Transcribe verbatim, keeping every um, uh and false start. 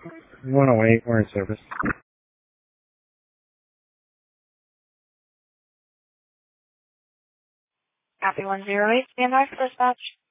one oh eight, we're in service. Copy one zero eight, stand by for dispatch.